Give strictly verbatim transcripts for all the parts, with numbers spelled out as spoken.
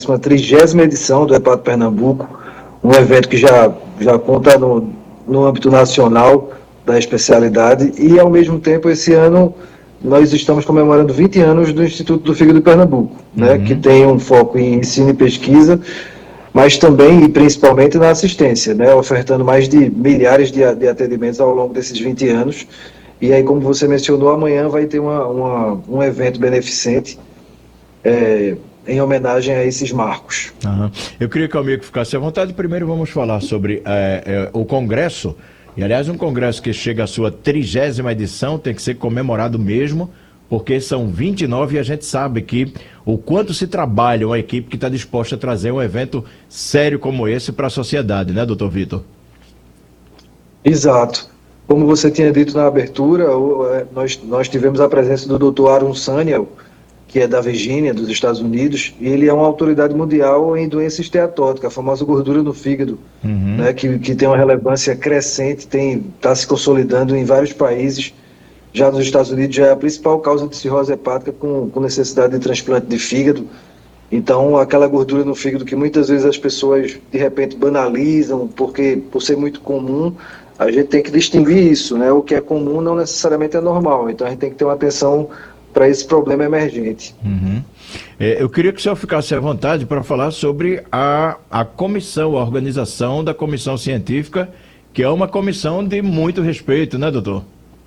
trigésima edição do Hepato Pernambuco, um evento que já, já conta no, no âmbito nacional da especialidade, e ao mesmo tempo esse ano nós estamos comemorando vinte anos do Instituto do Fígado de Pernambuco, uhum. né, que tem um foco em ensino e pesquisa, mas também e principalmente na assistência, né, ofertando mais de milhares de, de atendimentos ao longo desses vinte anos. E aí, como você mencionou, amanhã vai ter uma, uma, um evento beneficente é, em homenagem a esses marcos. Uhum. Eu queria que o amigo ficasse à vontade. Primeiro vamos falar sobre é, é, o Congresso. E, aliás, um Congresso que chega à sua trigésima edição tem que ser comemorado mesmo, porque são vinte e nove e a gente sabe que o quanto se trabalha uma equipe que está disposta a trazer um evento sério como esse para a sociedade, né, doutor Vitor? Exato. Como você tinha dito na abertura, nós, nós tivemos a presença do doutor Aaron Sanyal, que é da Virgínia, dos Estados Unidos, e ele é uma autoridade mundial em doença esteatótica, a famosa gordura no fígado, uhum. né, que, que tem uma relevância crescente, está se consolidando em vários países. Já nos Estados Unidos já é a principal causa de cirrose hepática com, com necessidade de transplante de fígado. Então, aquela gordura no fígado que muitas vezes as pessoas, de repente, banalizam, porque por ser muito comum, a gente tem que distinguir isso, né? O que é comum não necessariamente é normal. Então, a gente tem que ter uma atenção para esse problema emergente. Uhum. É, eu queria que o senhor ficasse à vontade para falar sobre a, a comissão, a organização da comissão científica, que é uma comissão de muito respeito, né, doutor?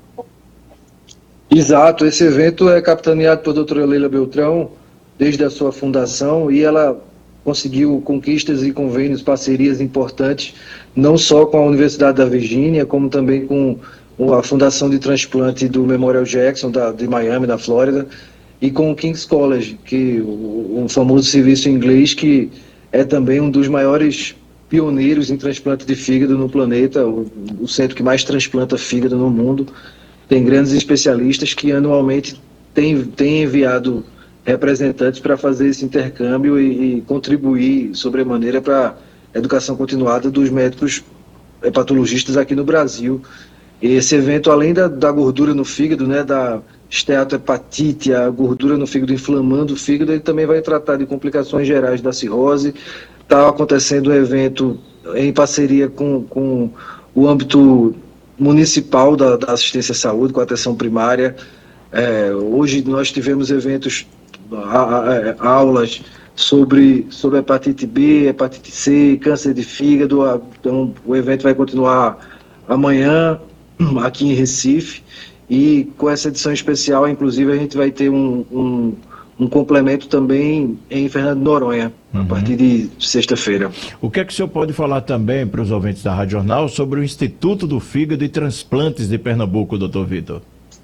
Exato, esse evento é capitaneado pela doutora Leila Beltrão desde a sua fundação, e ela conseguiu conquistas e convênios, parcerias importantes, não só com a Universidade da Virgínia, como também com a Fundação de Transplante do Memorial Jackson, da, de Miami, da Flórida, e com o King's College, que o, um famoso serviço inglês que é também um dos maiores pioneiros em transplante de fígado no planeta, o, o centro que mais transplanta fígado no mundo. Tem grandes especialistas que anualmente têm, têm enviado representantes para fazer esse intercâmbio e, e contribuir sobremaneira para a educação continuada dos médicos hepatologistas aqui no Brasil. E esse evento, além da, da gordura no fígado, né, da esteatohepatite, a gordura no fígado inflamando o fígado, ele também vai tratar de complicações gerais da cirrose. Está acontecendo um evento em parceria com, com o âmbito municipal da, da assistência à saúde, com a atenção primária. É, hoje nós tivemos eventos, a, a, aulas sobre, sobre hepatite B, hepatite C, câncer de fígado. A, então o evento vai continuar amanhã aqui em Recife, e com essa edição especial, inclusive, a gente vai ter um, um, um complemento também em Fernando de Noronha, uhum. a partir de sexta-feira. O que é que o senhor pode falar também para os ouvintes da Rádio Jornal sobre o Instituto do Fígado e Transplantes de Pernambuco, doutor Vitor?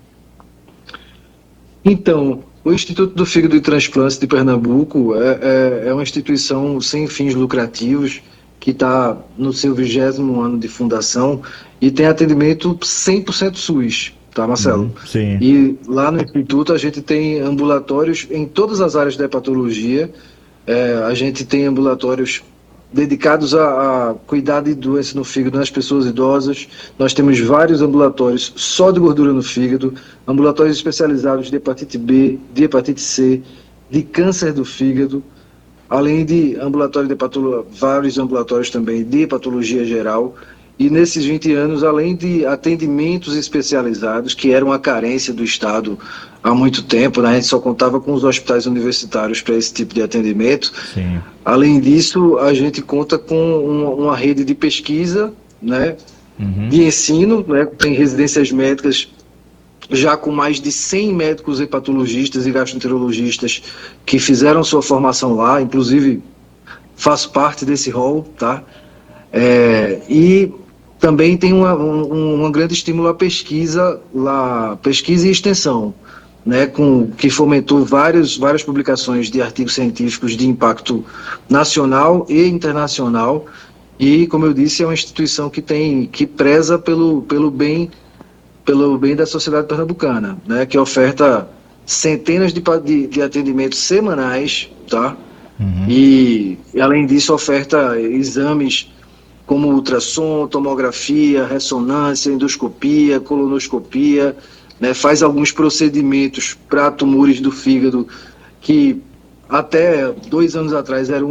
Então, o Instituto do Fígado e Transplantes de Pernambuco é, é, é uma instituição sem fins lucrativos que está no seu vigésimo ano de fundação e tem atendimento cem por cento SUS, tá, Marcelo? Uhum, sim. E lá no Instituto a gente tem ambulatórios em todas as áreas da hepatologia. É, a gente tem ambulatórios dedicados a, a cuidar de doença no fígado nas pessoas idosas. Nós temos vários ambulatórios só de gordura no fígado, ambulatórios especializados de hepatite B, de hepatite C, de câncer do fígado, além de ambulatório de hepatologia, vários ambulatórios também de hepatologia geral. E nesses vinte anos, além de atendimentos especializados, que era uma carência do Estado há muito tempo, né? A gente só contava com os hospitais universitários para esse tipo de atendimento. Sim. Além disso, a gente conta com uma, uma rede de pesquisa, né? Uhum. De ensino, né? Tem residências médicas já com mais de cem médicos hepatologistas e gastroenterologistas que fizeram sua formação lá, inclusive faço parte desse rol, tá? É, e também tem uma, um, um grande estímulo à pesquisa lá, pesquisa e extensão, né, com, que fomentou várias, várias publicações de artigos científicos de impacto nacional e internacional, e, como eu disse, é uma instituição que, tem, que preza pelo, pelo, bem, pelo bem da sociedade pernambucana, né, que oferta centenas de, de, de atendimentos semanais, tá? Uhum. E, e, além disso, oferta exames como ultrassom, tomografia, ressonância, endoscopia, colonoscopia, né, faz alguns procedimentos para tumores do fígado que até dois anos atrás era